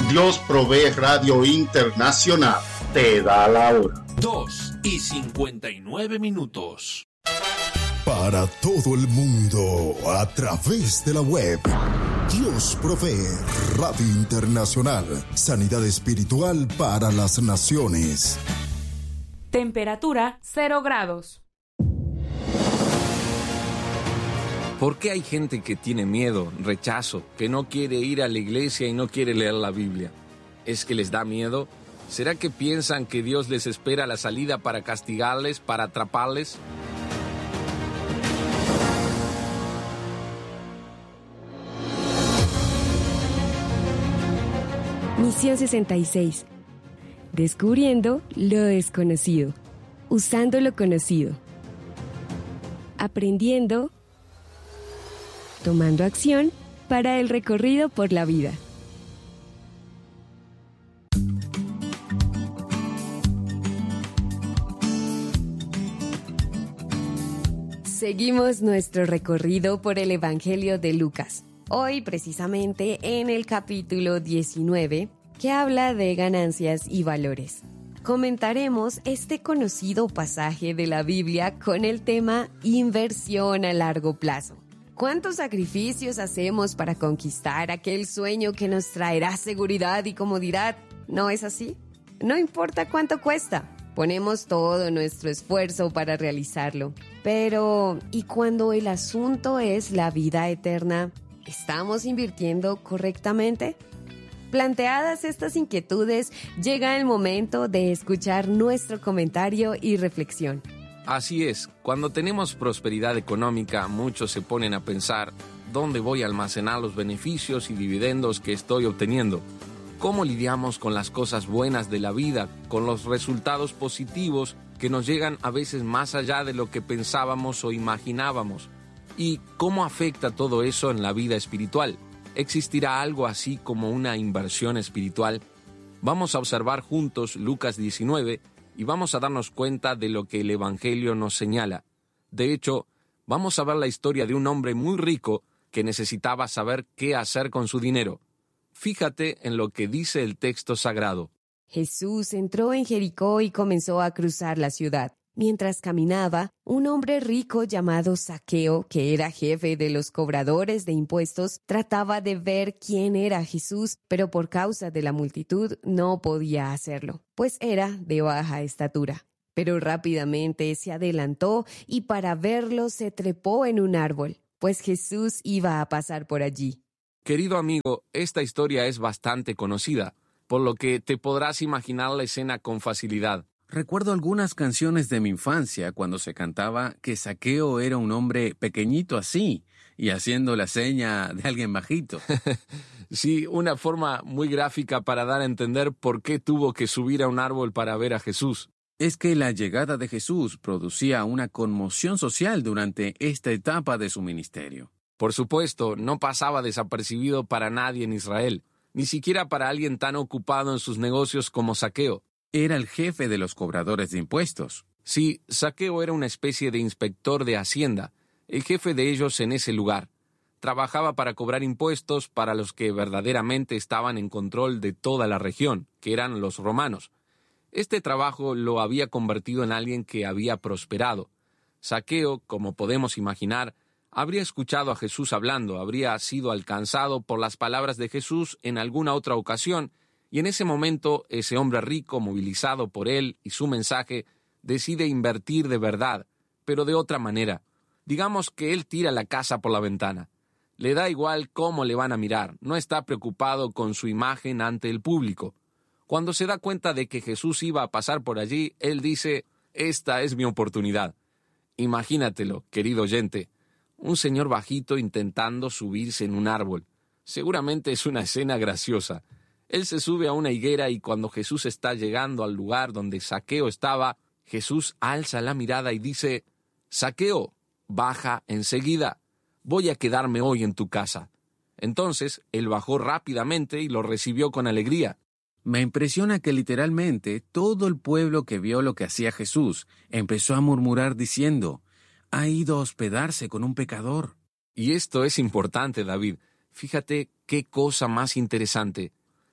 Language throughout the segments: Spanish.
Dios Provee Radio Internacional te da la hora. 2:59. Para todo el mundo, a través de la web. Dios Provee Radio Internacional. Sanidad espiritual para las naciones. Temperatura 0 grados. ¿Por qué hay gente que tiene miedo, rechazo, que no quiere ir a la iglesia y no quiere leer la Biblia? ¿Es que les da miedo? ¿Será que piensan que Dios les espera la salida para castigarles, para atraparles? Misión 66. Descubriendo lo desconocido. Usando lo conocido. Aprendiendo. Tomando acción para el recorrido por la vida. Seguimos nuestro recorrido por el Evangelio de Lucas. Hoy precisamente en el capítulo 19, que habla de ganancias y valores. Comentaremos este conocido pasaje de la Biblia con el tema inversión a largo plazo. ¿Cuántos sacrificios hacemos para conquistar aquel sueño que nos traerá seguridad y comodidad? ¿No es así? No importa cuánto cuesta, ponemos todo nuestro esfuerzo para realizarlo. Pero, ¿y cuando el asunto es la vida eterna? ¿Estamos invirtiendo correctamente? Planteadas estas inquietudes, llega el momento de escuchar nuestro comentario y reflexión. Así es, cuando tenemos prosperidad económica, muchos se ponen a pensar, ¿dónde voy a almacenar los beneficios y dividendos que estoy obteniendo? ¿Cómo lidiamos con las cosas buenas de la vida, con los resultados positivos que nos llegan a veces más allá de lo que pensábamos o imaginábamos? ¿Y cómo afecta todo eso en la vida espiritual? ¿Existirá algo así como una inversión espiritual? Vamos a observar juntos Lucas 19 y vamos a darnos cuenta de lo que el Evangelio nos señala. De hecho, vamos a ver la historia de un hombre muy rico que necesitaba saber qué hacer con su dinero. Fíjate en lo que dice el texto sagrado. Jesús entró en Jericó y comenzó a cruzar la ciudad. Mientras caminaba, un hombre rico llamado Zaqueo, que era jefe de los cobradores de impuestos, trataba de ver quién era Jesús, pero por causa de la multitud no podía hacerlo, pues era de baja estatura. Pero rápidamente se adelantó y para verlo se trepó en un árbol, pues Jesús iba a pasar por allí. Querido amigo, esta historia es bastante conocida, por lo que te podrás imaginar la escena con facilidad. Recuerdo algunas canciones de mi infancia cuando se cantaba que Zaqueo era un hombre pequeñito así y haciendo la seña de alguien bajito. Sí, una forma muy gráfica para dar a entender por qué tuvo que subir a un árbol para ver a Jesús. Es que la llegada de Jesús producía una conmoción social durante esta etapa de su ministerio. Por supuesto, no pasaba desapercibido para nadie en Israel, ni siquiera para alguien tan ocupado en sus negocios como Zaqueo. Era el jefe de los cobradores de impuestos. Sí, Zaqueo era una especie de inspector de Hacienda, el jefe de ellos en ese lugar. Trabajaba para cobrar impuestos para los que verdaderamente estaban en control de toda la región, que eran los romanos. Este trabajo lo había convertido en alguien que había prosperado. Zaqueo, como podemos imaginar, habría escuchado a Jesús hablando, habría sido alcanzado por las palabras de Jesús en alguna otra ocasión, y en ese momento, ese hombre rico, movilizado por él y su mensaje, decide invertir de verdad, pero de otra manera. Digamos que él tira la casa por la ventana. Le da igual cómo le van a mirar, no está preocupado con su imagen ante el público. Cuando se da cuenta de que Jesús iba a pasar por allí, él dice, «Esta es mi oportunidad». Imagínatelo, querido oyente, un señor bajito intentando subirse en un árbol. Seguramente es una escena graciosa. Él se sube a una higuera y cuando Jesús está llegando al lugar donde Zaqueo estaba, Jesús alza la mirada y dice, «Zaqueo, baja enseguida, voy a quedarme hoy en tu casa». Entonces, él bajó rápidamente y lo recibió con alegría. Me impresiona que literalmente todo el pueblo que vio lo que hacía Jesús empezó a murmurar diciendo, «Ha ido a hospedarse con un pecador». Y esto es importante, David. Fíjate qué cosa más interesante.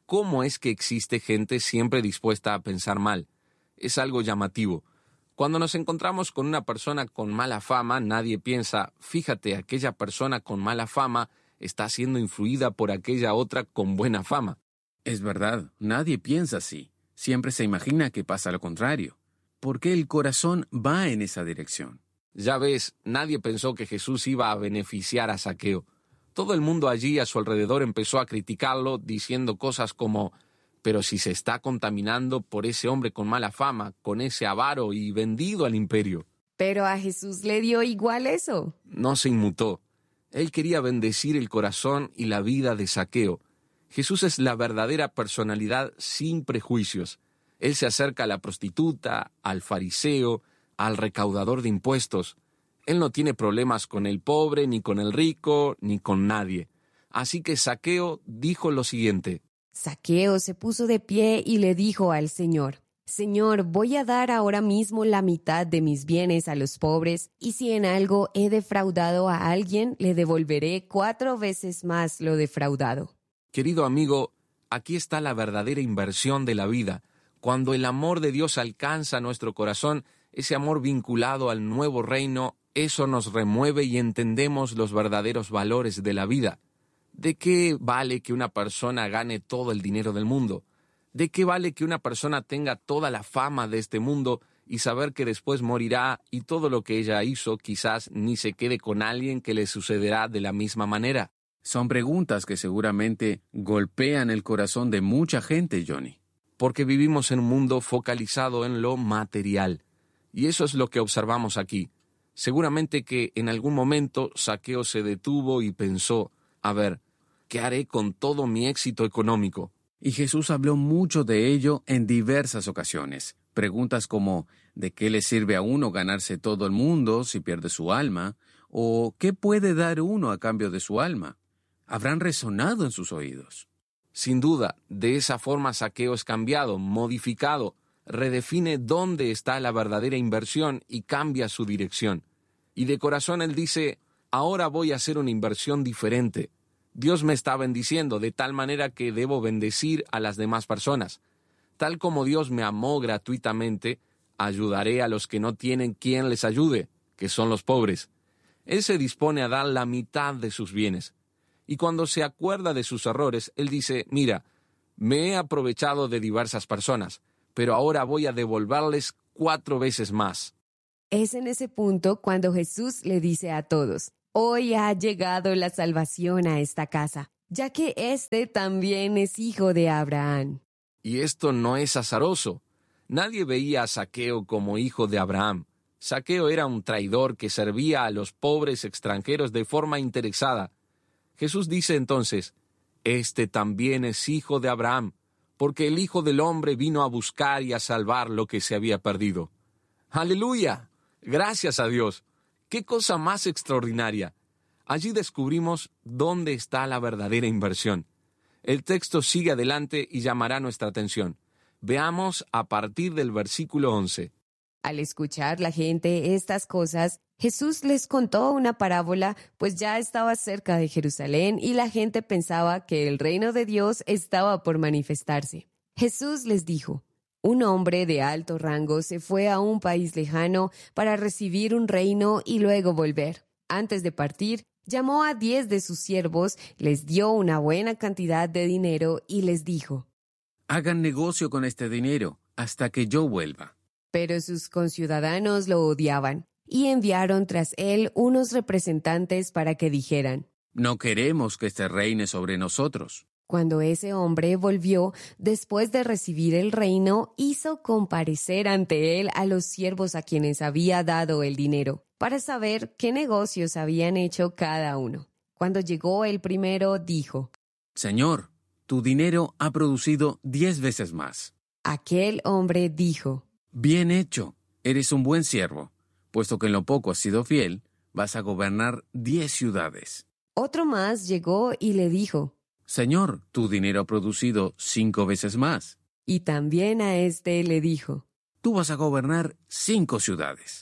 cómo es que existe gente siempre dispuesta a pensar mal. Es algo llamativo. Cuando nos encontramos con una persona con mala fama, nadie piensa, fíjate, aquella persona con mala fama está siendo influida por aquella otra con buena fama. Es verdad, nadie piensa así. Siempre se imagina que pasa lo contrario. Porque el corazón va en esa dirección. Ya ves, nadie pensó que Jesús iba a beneficiar a Zaqueo. Todo el mundo allí a su alrededor empezó a criticarlo, diciendo cosas como, pero si se está contaminando por ese hombre con mala fama, con ese avaro y vendido al imperio. Pero a Jesús le dio igual eso. No se inmutó. Él quería bendecir el corazón y la vida de Zaqueo. Jesús es la verdadera personalidad sin prejuicios. Él se acerca a la prostituta, al fariseo, al recaudador de impuestos. Él no tiene problemas con el pobre, ni con el rico, ni con nadie. Así que Zaqueo dijo lo siguiente. Zaqueo se puso de pie y le dijo al Señor, Señor, voy a dar ahora mismo la mitad de mis bienes a los pobres, y si en algo he defraudado a alguien, le devolveré 4 veces más lo defraudado. Querido amigo, aquí está la verdadera inversión de la vida. Cuando el amor de Dios alcanza nuestro corazón, ese amor vinculado al nuevo reino, eso nos remueve y entendemos los verdaderos valores de la vida. ¿De qué vale que una persona gane todo el dinero del mundo? ¿De qué vale que una persona tenga toda la fama de este mundo y saber que después morirá y todo lo que ella hizo quizás ni se quede con alguien que le sucederá de la misma manera? Son preguntas que seguramente golpean el corazón de mucha gente, Johnny. Porque vivimos en un mundo focalizado en lo material. Y eso es lo que observamos aquí. Seguramente que en algún momento Zaqueo se detuvo y pensó, a ver, ¿qué haré con todo mi éxito económico? Y Jesús habló mucho de ello en diversas ocasiones. Preguntas como, ¿de qué le sirve a uno ganarse todo el mundo si pierde su alma? ¿O qué puede dar uno a cambio de su alma? Habrán resonado en sus oídos. Sin duda, de esa forma Zaqueo es cambiado, modificado, redefine dónde está la verdadera inversión y cambia su dirección. Y de corazón él dice, ahora voy a hacer una inversión diferente. Dios me está bendiciendo de tal manera que debo bendecir a las demás personas. Tal como Dios me amó gratuitamente, ayudaré a los que no tienen quien les ayude, que son los pobres. Él se dispone a dar la mitad de sus bienes. Y cuando se acuerda de sus errores, él dice, mira, me he aprovechado de diversas personas, pero ahora voy a devolverles 4 veces más. Es en ese punto cuando Jesús le dice a todos, hoy ha llegado la salvación a esta casa, ya que este también es hijo de Abraham. Y esto no es azaroso. Nadie veía a Zaqueo como hijo de Abraham. Zaqueo era un traidor que servía a los pobres extranjeros de forma interesada. Jesús dice entonces, este también es hijo de Abraham, porque el Hijo del Hombre vino a buscar y a salvar lo que se había perdido. ¡Aleluya! ¡Gracias a Dios! ¡Qué cosa más extraordinaria! Allí descubrimos dónde está la verdadera inversión. El texto sigue adelante y llamará nuestra atención. Veamos a partir del versículo 11. Al escuchar la gente estas cosas, Jesús les contó una parábola, pues ya estaba cerca de Jerusalén y la gente pensaba que el reino de Dios estaba por manifestarse. Jesús les dijo, un hombre de alto rango se fue a un país lejano para recibir un reino y luego volver. Antes de partir, llamó a 10 de sus siervos, les dio una buena cantidad de dinero y les dijo, hagan negocio con este dinero hasta que yo vuelva. Pero sus conciudadanos lo odiaban y enviaron tras él unos representantes para que dijeran, no queremos que éste reine sobre nosotros. Cuando ese hombre volvió, después de recibir el reino, hizo comparecer ante él a los siervos a quienes había dado el dinero, para saber qué negocios habían hecho cada uno. Cuando llegó el primero, dijo, Señor, tu dinero ha producido 10 veces más. Aquel hombre dijo, bien hecho, eres un buen siervo. Puesto que en lo poco has sido fiel, vas a gobernar 10 ciudades. Otro más llegó y le dijo, Señor, tu dinero ha producido 5 veces más. Y también a este le dijo, tú vas a gobernar 5 ciudades.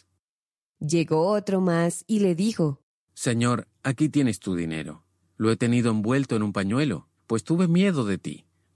Llegó otro más y le dijo, Señor, aquí tienes tu dinero. Lo he tenido envuelto en un pañuelo, pues tuve miedo de ti,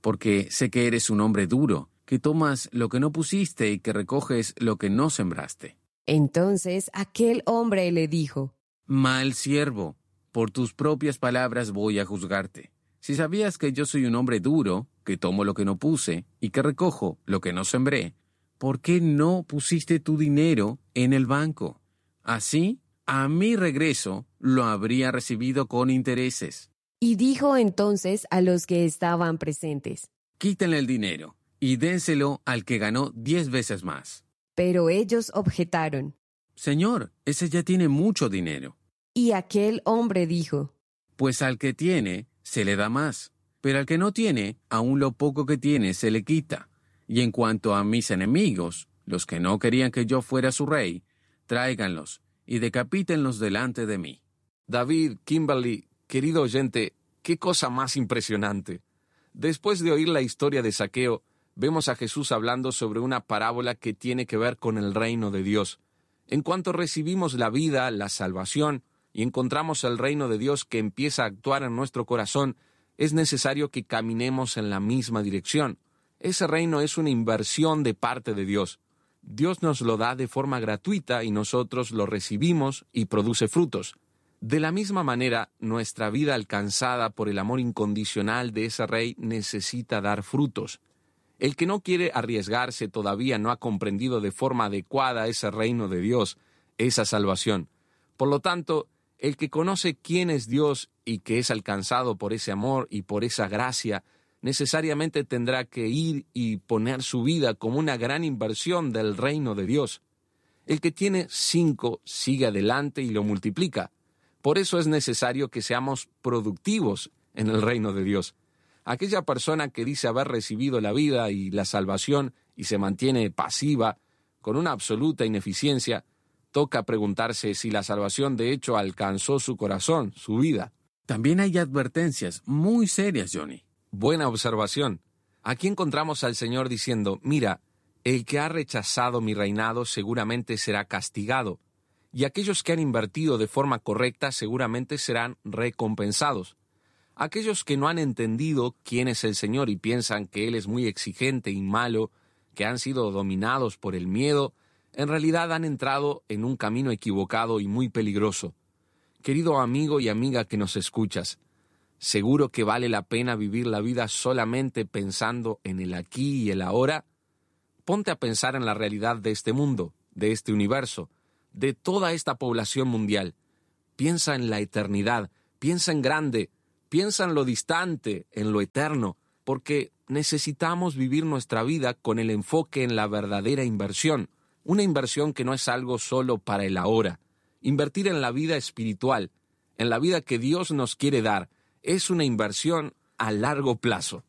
porque sé que eres un hombre duro, que tomas lo que no pusiste y que recoges lo que no sembraste. Entonces aquel hombre le dijo: Mal siervo, por tus propias palabras voy a juzgarte. Si sabías que yo soy un hombre duro, que tomo lo que no puse y que recojo lo que no sembré, ¿por qué no pusiste tu dinero en el banco? Así, a mi regreso, lo habría recibido con intereses. Y dijo entonces a los que estaban presentes: Quítenle el dinero y dénselo al que ganó 10 veces más. Pero ellos objetaron. Señor, ese ya tiene mucho dinero. Y aquel hombre dijo: Pues al que tiene, se le da más, pero al que no tiene, aún lo poco que tiene se le quita. Y en cuanto a mis enemigos, los que no querían que yo fuera su rey, tráiganlos y decapítenlos delante de mí. David, Kimberly, querido oyente, qué cosa más impresionante. Después de oír la historia de Zaqueo, vemos a Jesús hablando sobre una parábola que tiene que ver con el reino de Dios. En cuanto recibimos la vida, la salvación, y encontramos el reino de Dios que empieza a actuar en nuestro corazón, es necesario que caminemos en la misma dirección. Ese reino es una inversión de parte de Dios. Dios nos lo da de forma gratuita y nosotros lo recibimos y produce frutos. De la misma manera, nuestra vida alcanzada por el amor incondicional de ese Rey necesita dar frutos. El que no quiere arriesgarse todavía no ha comprendido de forma adecuada ese reino de Dios, esa salvación. Por lo tanto, el que conoce quién es Dios y que es alcanzado por ese amor y por esa gracia, necesariamente tendrá que ir y poner su vida como una gran inversión del reino de Dios. El que tiene 5 sigue adelante y lo multiplica. Por eso es necesario que seamos productivos en el reino de Dios. Aquella persona que dice haber recibido la vida y la salvación y se mantiene pasiva, con una absoluta ineficiencia, toca preguntarse si la salvación de hecho alcanzó su corazón, su vida. También hay advertencias muy serias, Johnny. Buena observación. Aquí encontramos al Señor diciendo: mira, el que ha rechazado mi reinado seguramente será castigado, y aquellos que han invertido de forma correcta seguramente serán recompensados. Aquellos que no han entendido quién es el Señor y piensan que Él es muy exigente y malo, que han sido dominados por el miedo, en realidad han entrado en un camino equivocado y muy peligroso. Querido amigo y amiga que nos escuchas, ¿seguro que vale la pena vivir la vida solamente pensando en el aquí y el ahora? Ponte a pensar en la realidad de este mundo, de este universo, de toda esta población mundial. Piensa en la eternidad, piensa en grande, piensa en lo distante, en lo eterno, porque necesitamos vivir nuestra vida con el enfoque en la verdadera inversión, una inversión que no es algo solo para el ahora. Invertir en la vida espiritual, en la vida que Dios nos quiere dar, es una inversión a largo plazo.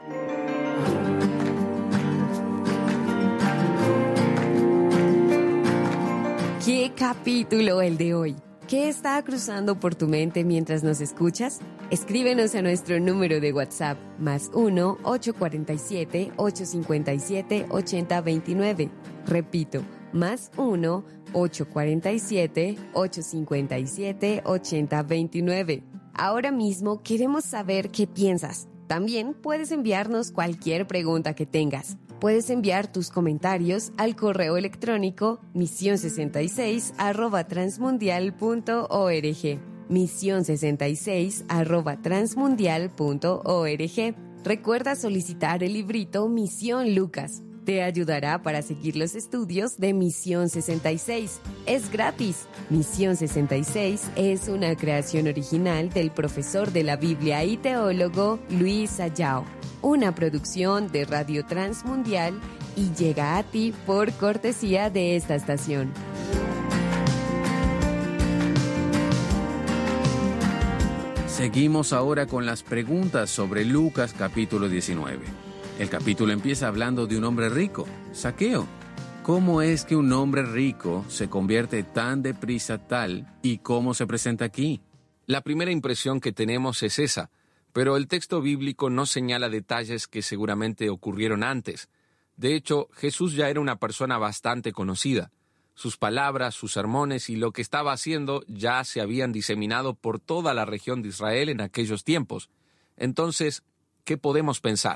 ¡Qué capítulo el de hoy! ¿Qué está cruzando por tu mente mientras nos escuchas? Escríbenos a nuestro número de WhatsApp, +1 847 857 8029. Repito, +1 847 857 8029. Ahora mismo queremos saber qué piensas. También puedes enviarnos cualquier pregunta que tengas. Puedes enviar tus comentarios al correo electrónico mision66@transmundial.org. mision66@transmundial.org. Recuerda solicitar el librito Misión Lucas. Te ayudará para seguir los estudios de Misión 66. Es gratis. Misión 66 es una creación original del profesor de la Biblia y teólogo Luis Ayao. Una producción de Radio Transmundial y llega a ti por cortesía de esta estación. Seguimos ahora con las preguntas sobre Lucas capítulo 19. El capítulo empieza hablando de un hombre rico, Zaqueo. ¿Cómo es que un hombre rico se convierte tan deprisa tal y cómo se presenta aquí? La primera impresión que tenemos es esa, pero el texto bíblico no señala detalles que seguramente ocurrieron antes. De hecho, Jesús ya era una persona bastante conocida. Sus palabras, sus sermones y lo que estaba haciendo ya se habían diseminado por toda la región de Israel en aquellos tiempos. Entonces, ¿qué podemos pensar?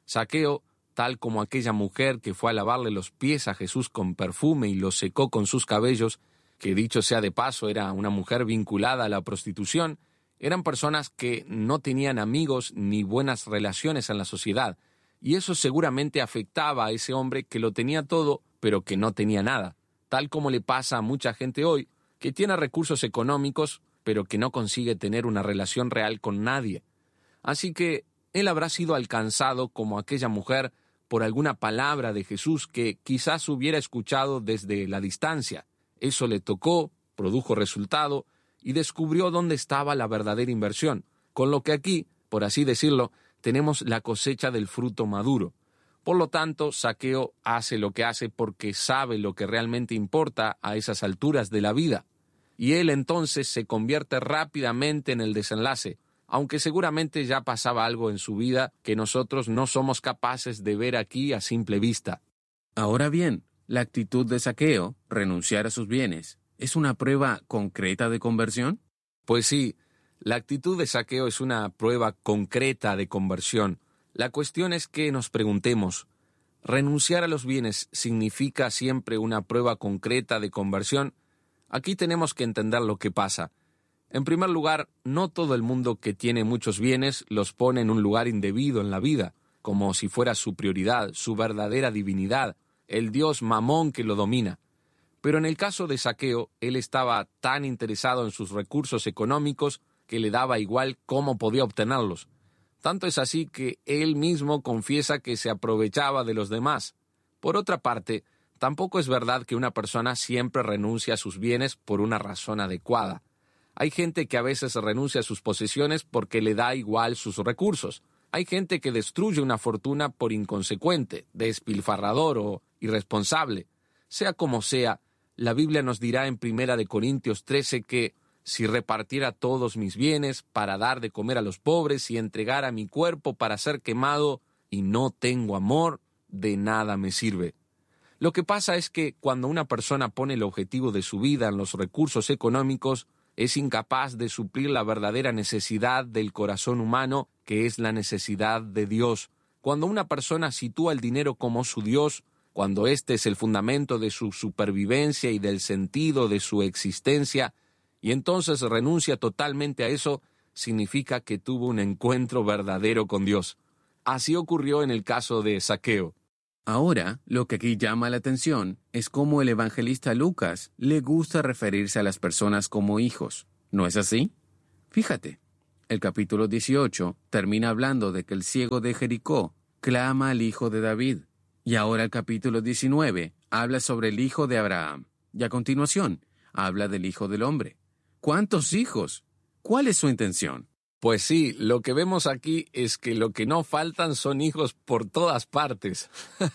Zaqueo, tal como aquella mujer que fue a lavarle los pies a Jesús con perfume y los secó con sus cabellos, que dicho sea de paso era una mujer vinculada a la prostitución, eran personas que no tenían amigos ni buenas relaciones en la sociedad, y eso seguramente afectaba a ese hombre que lo tenía todo, pero que no tenía nada, tal como le pasa a mucha gente hoy, que tiene recursos económicos, pero que no consigue tener una relación real con nadie. Así que él habrá sido alcanzado como aquella mujer por alguna palabra de Jesús que quizás hubiera escuchado desde la distancia. Eso le tocó, produjo resultado y descubrió dónde estaba la verdadera inversión, con lo que aquí, por así decirlo, tenemos la cosecha del fruto maduro. Por lo tanto, Zaqueo hace lo que hace porque sabe lo que realmente importa a esas alturas de la vida. Y él entonces se convierte rápidamente en el desenlace, aunque seguramente ya pasaba algo en su vida que nosotros no somos capaces de ver aquí a simple vista. Ahora bien, la actitud de Zaqueo, renunciar a sus bienes, ¿es una prueba concreta de conversión? Pues sí, la actitud de Zaqueo es una prueba concreta de conversión. La cuestión es que nos preguntemos, ¿renunciar a los bienes significa siempre una prueba concreta de conversión? Aquí tenemos que entender lo que pasa. En primer lugar, no todo el mundo que tiene muchos bienes los pone en un lugar indebido en la vida, como si fuera su prioridad, su verdadera divinidad, el dios Mamón que lo domina. Pero en el caso de Zaqueo, él estaba tan interesado en sus recursos económicos que le daba igual cómo podía obtenerlos. Tanto es así que él mismo confiesa que se aprovechaba de los demás. Por otra parte, tampoco es verdad que una persona siempre renuncie a sus bienes por una razón adecuada. Hay gente que a veces renuncia a sus posesiones porque le da igual sus recursos. Hay gente que destruye una fortuna por inconsecuente, despilfarrador o irresponsable. Sea como sea, la Biblia nos dirá en 1 Corintios 13 que si repartiera todos mis bienes para dar de comer a los pobres y entregara mi cuerpo para ser quemado y no tengo amor, de nada me sirve. Lo que pasa es que cuando una persona pone el objetivo de su vida en los recursos económicos, es incapaz de suplir la verdadera necesidad del corazón humano, que es la necesidad de Dios. Cuando una persona sitúa el dinero como su Dios, cuando este es el fundamento de su supervivencia y del sentido de su existencia, y entonces renuncia totalmente a eso, significa que tuvo un encuentro verdadero con Dios. Así ocurrió en el caso de Zaqueo. Ahora, lo que aquí llama la atención es cómo el evangelista Lucas le gusta referirse a las personas como hijos. ¿No es así? Fíjate, el capítulo 18 termina hablando de que el ciego de Jericó clama al hijo de David. Y ahora el capítulo 19 habla sobre el hijo de Abraham. Y a continuación, habla del hijo del hombre. ¿Cuántos hijos? ¿Cuál es su intención? Pues sí, lo que vemos aquí es que lo que no faltan son hijos por todas partes.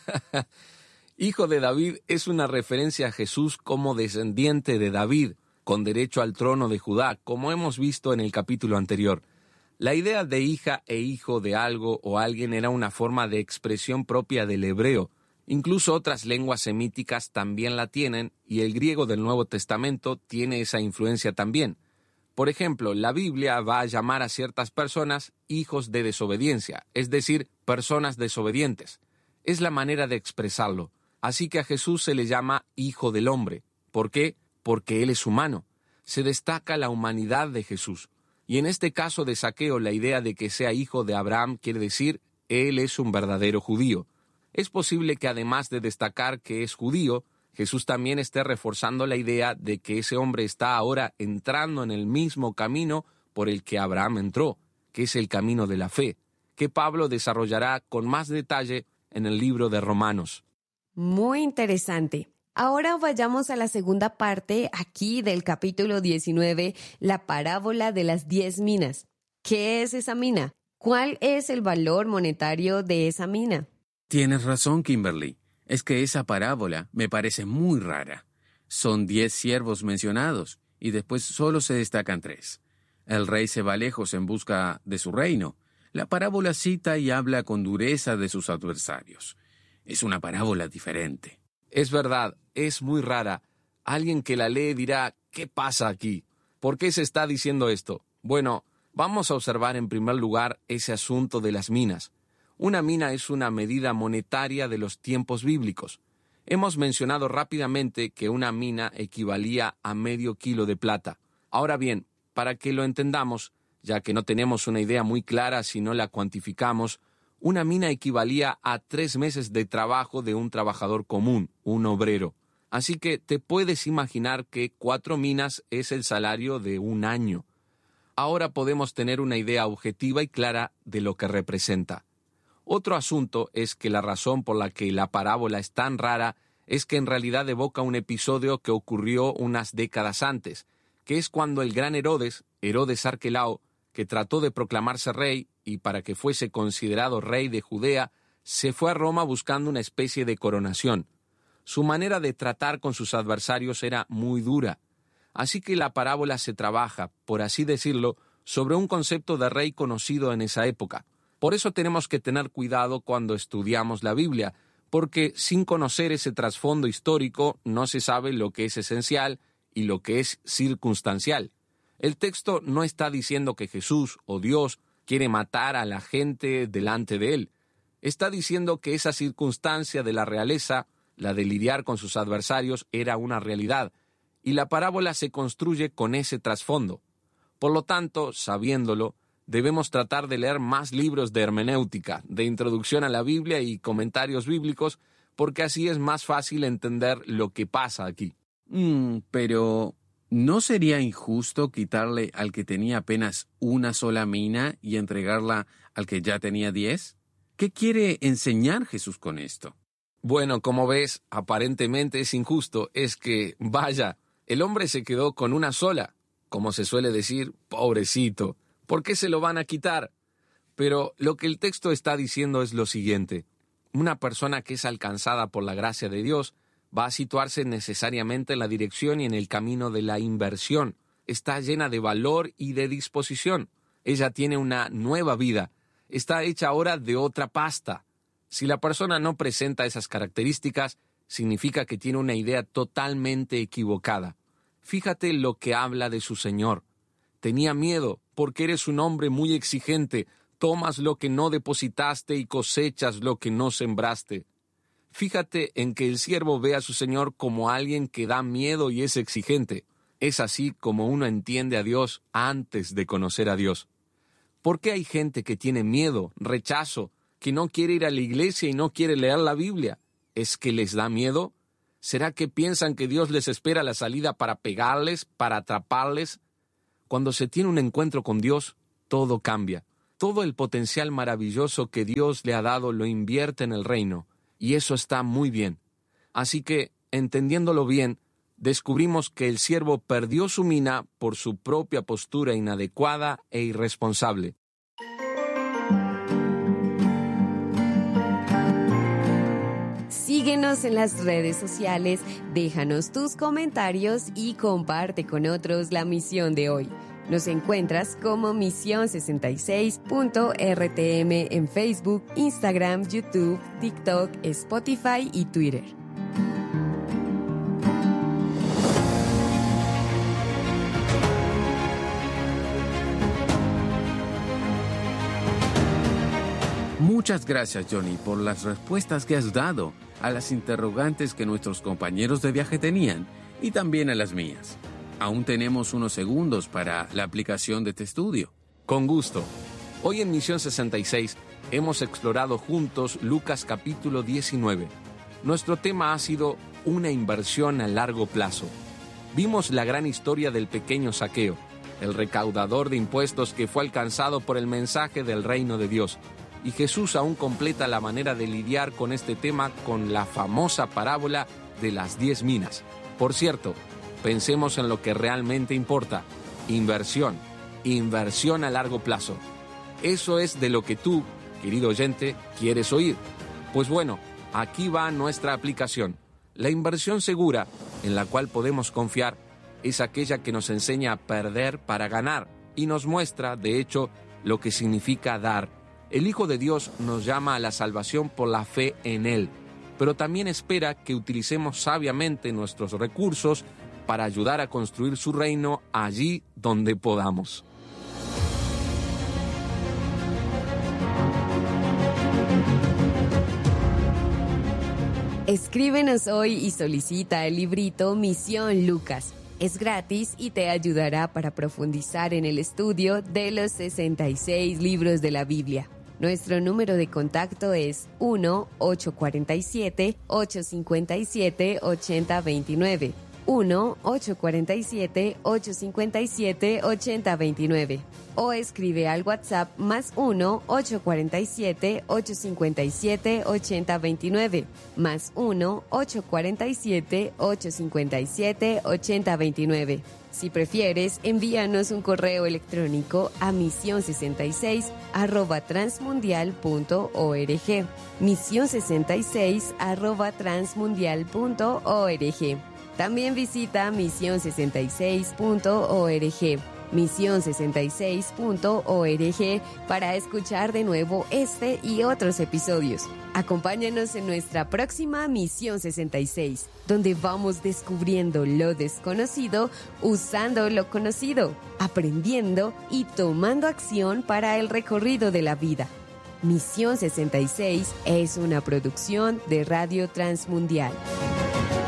Hijo de David es una referencia a Jesús como descendiente de David, con derecho al trono de Judá, como hemos visto en el capítulo anterior. La idea de hija e hijo de algo o alguien era una forma de expresión propia del hebreo. Incluso otras lenguas semíticas también la tienen, y el griego del Nuevo Testamento tiene esa influencia también. Por ejemplo, la Biblia va a llamar a ciertas personas hijos de desobediencia, es decir, personas desobedientes. Es la manera de expresarlo. Así que a Jesús se le llama Hijo del Hombre. ¿Por qué? Porque Él es humano. Se destaca la humanidad de Jesús. Y en este caso de Zaqueo, la idea de que sea hijo de Abraham quiere decir, Él es un verdadero judío. Es posible que además de destacar que es judío, Jesús también esté reforzando la idea de que ese hombre está ahora entrando en el mismo camino por el que Abraham entró, que es el camino de la fe, que Pablo desarrollará con más detalle en el libro de Romanos. Muy interesante. Ahora vayamos a la segunda parte aquí del capítulo 19, la parábola de las 10 minas. ¿Qué es esa mina? ¿Cuál es el valor monetario de esa mina? Tienes razón, Kimberly. Es que esa parábola me parece muy rara. Son 10 siervos mencionados, y después solo se destacan 3. El rey se va lejos en busca de su reino. La parábola cita y habla con dureza de sus adversarios. Es una parábola diferente. Es verdad, es muy rara. Alguien que la lee dirá, ¿qué pasa aquí? ¿Por qué se está diciendo esto? Bueno, vamos a observar en primer lugar ese asunto de las minas. Una mina es una medida monetaria de los tiempos bíblicos. Hemos mencionado rápidamente que una mina equivalía a medio kilo de plata. Ahora bien, para que lo entendamos, ya que no tenemos una idea muy clara si no la cuantificamos, una mina equivalía a 3 meses de trabajo de un trabajador común, un obrero. Así que te puedes imaginar que 4 minas es el salario de un año. Ahora podemos tener una idea objetiva y clara de lo que representa. Otro asunto es que la razón por la que la parábola es tan rara es que en realidad evoca un episodio que ocurrió unas décadas antes, que es cuando el gran Herodes Arquelao, que trató de proclamarse rey y para que fuese considerado rey de Judea, se fue a Roma buscando una especie de coronación. Su manera de tratar con sus adversarios era muy dura. Así que la parábola se trabaja, por así decirlo, sobre un concepto de rey conocido en esa época. Por eso tenemos que tener cuidado cuando estudiamos la Biblia, porque sin conocer ese trasfondo histórico no se sabe lo que es esencial y lo que es circunstancial. El texto no está diciendo que Jesús o Dios quiere matar a la gente delante de él. Está diciendo que esa circunstancia de la realeza, la de lidiar con sus adversarios, era una realidad, y la parábola se construye con ese trasfondo. Por lo tanto, sabiéndolo, debemos tratar de leer más libros de hermenéutica, de introducción a la Biblia y comentarios bíblicos, porque así es más fácil entender lo que pasa aquí. Pero ¿no sería injusto quitarle al que tenía apenas una sola mina y entregarla al que ya tenía 10? ¿Qué quiere enseñar Jesús con esto? Bueno, como ves, aparentemente es injusto. Es que, vaya, el hombre se quedó con una sola. Como se suele decir, pobrecito. ¿Por qué se lo van a quitar? Pero lo que el texto está diciendo es lo siguiente. Una persona que es alcanzada por la gracia de Dios va a situarse necesariamente en la dirección y en el camino de la inversión. Está llena de valor y de disposición. Ella tiene una nueva vida. Está hecha ahora de otra pasta. Si la persona no presenta esas características, significa que tiene una idea totalmente equivocada. Fíjate lo que habla de su Señor. Tenía miedo, porque eres un hombre muy exigente. Tomas lo que no depositaste y cosechas lo que no sembraste. Fíjate en que el siervo ve a su Señor como alguien que da miedo y es exigente. Es así como uno entiende a Dios antes de conocer a Dios. ¿Por qué hay gente que tiene miedo, rechazo, que no quiere ir a la iglesia y no quiere leer la Biblia? ¿Es que les da miedo? ¿Será que piensan que Dios les espera la salida para pegarles, para atraparles? Cuando se tiene un encuentro con Dios, todo cambia. Todo el potencial maravilloso que Dios le ha dado lo invierte en el reino. Y eso está muy bien. Así que, entendiéndolo bien, descubrimos que el siervo perdió su mina por su propia postura inadecuada e irresponsable. Síguenos en las redes sociales, déjanos tus comentarios y comparte con otros la misión de hoy. Nos encuentras como Misión66.rtm en Facebook, Instagram, YouTube, TikTok, Spotify y Twitter. Muchas gracias, Johnny, por las respuestas que has dado a las interrogantes que nuestros compañeros de viaje tenían y también a las mías. Aún tenemos unos segundos para la aplicación de este estudio. Con gusto. Hoy en Misión 66 hemos explorado juntos Lucas capítulo 19. Nuestro tema ha sido una inversión a largo plazo. Vimos la gran historia del pequeño Zaqueo, el recaudador de impuestos que fue alcanzado por el mensaje del reino de Dios. Y Jesús aún completa la manera de lidiar con este tema con la famosa parábola de las 10 minas. Por cierto, pensemos en lo que realmente importa. Inversión a largo plazo. Eso es de lo que tú, querido oyente, quieres oír. Pues bueno, aquí va nuestra aplicación. La inversión segura, en la cual podemos confiar, es aquella que nos enseña a perder para ganar y nos muestra, de hecho, lo que significa dar. El Hijo de Dios nos llama a la salvación por la fe en Él, pero también espera que utilicemos sabiamente nuestros recursos para ayudar a construir su reino allí donde podamos. Escríbenos hoy y solicita el librito Misión Lucas. Es gratis y te ayudará para profundizar en el estudio de los 66 libros de la Biblia. Nuestro número de contacto es 1-847-857-8029. 1-847-857-8029. O escribe al WhatsApp más 1-847-857-8029. Más 1-847-857-8029. Si prefieres, envíanos un correo electrónico a misión66@transmundial.org. misión66@transmundial.org. También visita misión66.org. misión66.org para escuchar de nuevo este y otros episodios. Acompáñanos en nuestra próxima Misión 66, donde vamos descubriendo lo desconocido usando lo conocido, aprendiendo y tomando acción para el recorrido de la vida. Misión 66 es una producción de Radio Transmundial.